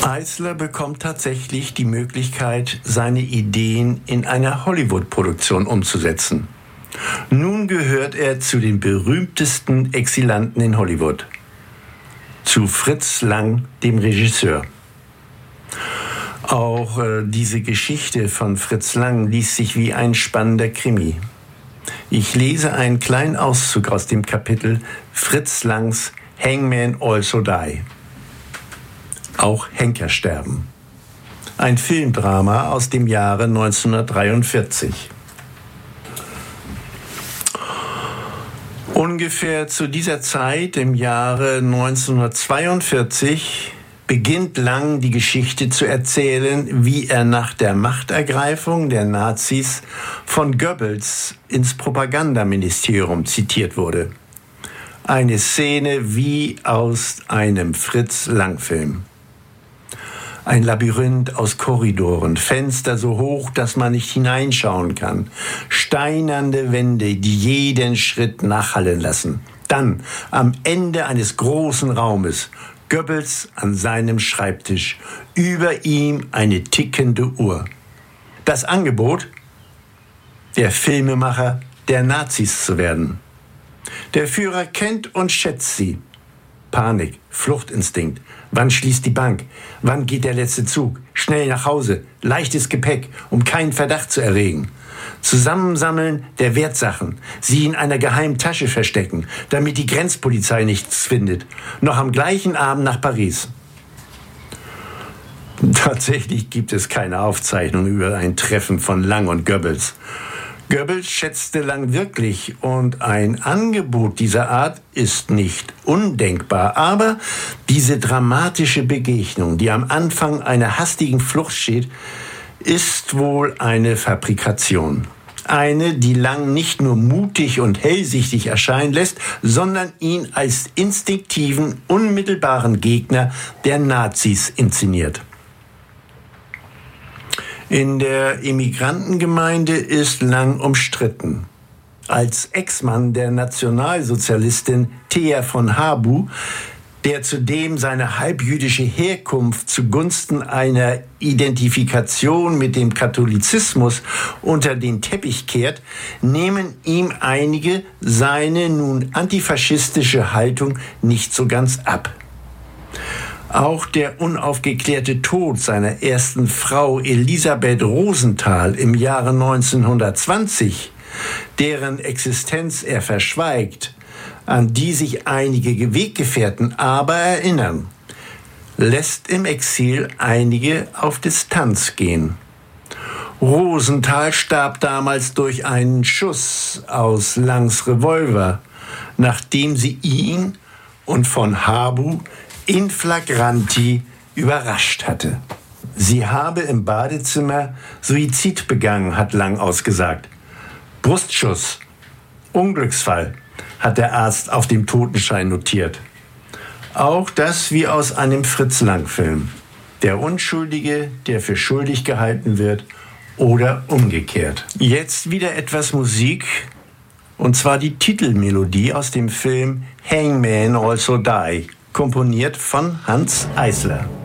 Eisler bekommt tatsächlich die Möglichkeit, seine Ideen in einer Hollywood-Produktion umzusetzen. Nun gehört er zu den berühmtesten Exilanten in Hollywood. Zu Fritz Lang, dem Regisseur. Auch diese Geschichte von Fritz Lang liest sich wie ein spannender Krimi. Ich lese einen kleinen Auszug aus dem Kapitel Fritz Langs Hangmen Also Die. Auch Henker sterben. Ein Filmdrama aus dem Jahre 1943. Ungefähr zu dieser Zeit, im Jahre 1942, beginnt Lang die Geschichte zu erzählen, wie er nach der Machtergreifung der Nazis von Goebbels ins Propagandaministerium zitiert wurde. Eine Szene wie aus einem Fritz-Lang-Film. Ein Labyrinth aus Korridoren, Fenster so hoch, dass man nicht hineinschauen kann, steinerne Wände, die jeden Schritt nachhallen lassen. Dann, am Ende eines großen Raumes, Goebbels an seinem Schreibtisch, über ihm eine tickende Uhr. Das Angebot, der Filmemacher der Nazis zu werden. Der Führer kennt und schätzt sie. Panik, Fluchtinstinkt. Wann schließt die Bank? Wann geht der letzte Zug? Schnell nach Hause, leichtes Gepäck, um keinen Verdacht zu erregen. Zusammensammeln der Wertsachen, sie in einer geheimen Tasche verstecken, damit die Grenzpolizei nichts findet. Noch am gleichen Abend nach Paris. Tatsächlich gibt es keine Aufzeichnung über ein Treffen von Lang und Goebbels. Goebbels schätzte Lang wirklich und ein Angebot dieser Art ist nicht undenkbar. Aber diese dramatische Begegnung, die am Anfang einer hastigen Flucht steht, ist wohl eine Fabrikation. Eine, die Lang nicht nur mutig und hellsichtig erscheinen lässt, sondern ihn als instinktiven, unmittelbaren Gegner der Nazis inszeniert. In der Immigrantengemeinde ist Lang umstritten. Als Ex-Mann der Nationalsozialistin Thea von Habu, der zudem seine halbjüdische Herkunft zugunsten einer Identifikation mit dem Katholizismus unter den Teppich kehrt, nehmen ihm einige seine nun antifaschistische Haltung nicht so ganz ab. Auch der unaufgeklärte Tod seiner ersten Frau Elisabeth Rosenthal im Jahre 1920, deren Existenz er verschweigt, an die sich einige Weggefährten aber erinnern, lässt im Exil einige auf Distanz gehen. Rosenthal starb damals durch einen Schuss aus Langs Revolver, nachdem sie ihn und von Habu in flagranti überrascht hatte. Sie habe im Badezimmer Suizid begangen, hat Lang ausgesagt. Brustschuss, Unglücksfall, hat der Arzt auf dem Totenschein notiert. Auch das wie aus einem Fritz-Lang-Film. Der Unschuldige, der für schuldig gehalten wird, oder umgekehrt. Jetzt wieder etwas Musik, und zwar die Titelmelodie aus dem Film Hangmen Also Die, komponiert von Hanns Eisler.